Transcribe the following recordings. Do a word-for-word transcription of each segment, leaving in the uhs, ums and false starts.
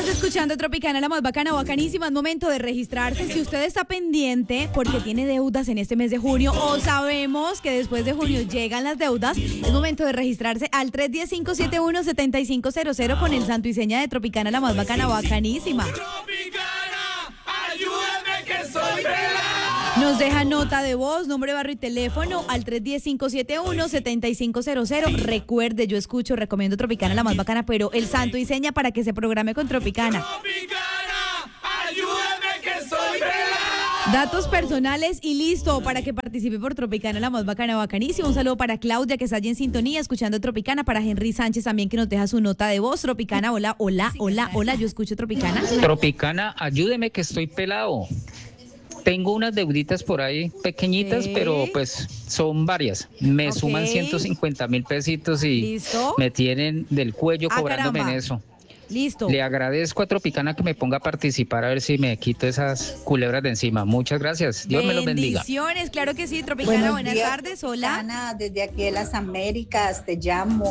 Estás escuchando Tropicana, la más bacana, bacanísima. Es momento de registrarse. Si usted está pendiente porque tiene deudas en este mes de junio o sabemos que después de junio llegan las deudas, es momento de registrarse al tres uno cero, cinco siete uno, siete cinco cero cero con el santo y seña de Tropicana, la más bacana, bacanísima. Tropicana, ayúdame que soy pelado. Nos deja nota de voz, nombre, barrio y teléfono al tres uno cero, cinco siete uno, siete cinco cero cero. Recuerde, yo escucho, recomiendo Tropicana, la más bacana, pero el santo y seña para que se programe con Tropicana. Tropicana, ayúdame que soy pelado. Datos personales y listo para que participe por Tropicana, la más bacana, bacanísima. Un saludo para Claudia, que está allí en sintonía, escuchando Tropicana. Para Henry Sánchez también, que nos deja su nota de voz. Tropicana, hola, hola, hola, hola, yo escucho Tropicana. Tropicana, ayúdeme que estoy pelado. Tengo unas deuditas por ahí pequeñitas, Sí. pero pues son varias. Me Ok. suman ciento cincuenta mil pesitos y ¿Listo? me tienen del cuello Ah, cobrándome en caramba. eso. Listo. Le agradezco a Tropicana que me ponga a participar a ver si me quito esas culebras de encima. Muchas gracias. Dios me los bendiga. Bendiciones, claro que sí, Tropicana, buenas días, tardes, hola. Ana, desde aquí de las Américas te llamo.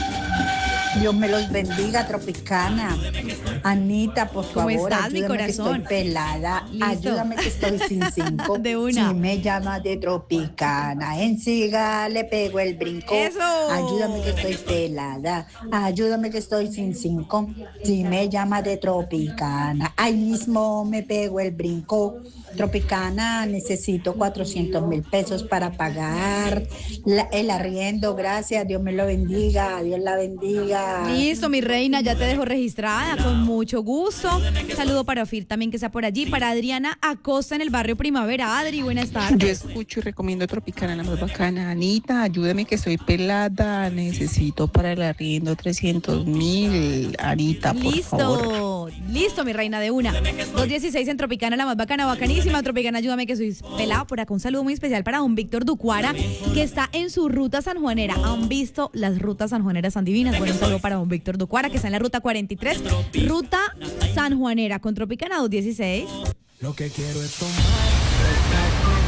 Dios me los bendiga, Tropicana. Anita, por ¿Cómo favor, estás, mi ayúdame que corazón? estoy pelada. Listo. Ayúdame que estoy sin cinco. De una. Si me llamas de Tropicana, en siga le pego el brinco. Eso. Ayúdame que estoy pelada. Ayúdame que estoy sin cinco. Si me llamas de Tropicana, ahí mismo me pego el brinco. Tropicana, necesito cuatrocientos mil pesos para pagar la- el arriendo. Gracias, Dios me lo bendiga, Dios la bendiga. Listo, mi reina, ya te dejo registrada, con mucho gusto. Saludo para Ofir también, que está por allí. Para Adriana Acosta en el barrio Primavera. Adri, buenas tardes. Yo escucho y recomiendo Tropicana, la más bacana. Anita, ayúdame que soy pelada. Necesito para el arriendo trescientos mil. Anita, por favor. Listo, listo, mi reina, de una. dos dieciséis en Tropicana, la más bacana, bacanísima. Tropicana, ayúdame que soy pelado. Por acá un saludo muy especial para don Víctor Ducuara, que está en su ruta sanjuanera. ¿Han visto las rutas sanjuaneras tan divinas? Bueno, un saludo para don Víctor Ducuara, que está en la ruta cuarenta y tres, ruta sanjuanera, con Tropicana dos dieciséis. Lo que quiero es tomar.